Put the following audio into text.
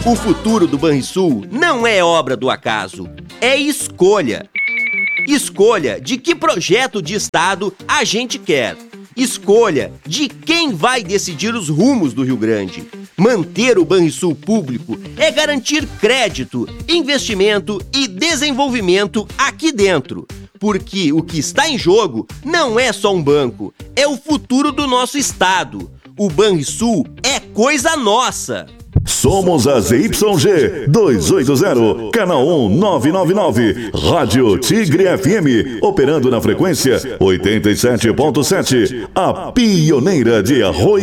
O futuro do Banrisul não é obra do acaso, é escolha. Escolha de que projeto de Estado a gente quer. Escolha de quem vai decidir os rumos do Rio Grande. Manter o Banrisul público é garantir crédito, investimento e desenvolvimento aqui dentro. Porque o que está em jogo não é só um banco, é o futuro do nosso estado. O Banrisul é coisa nossa. Somos a ZYG 280, canal 1999, Rádio Tigre FM, operando na frequência 87.7, a pioneira de Arroio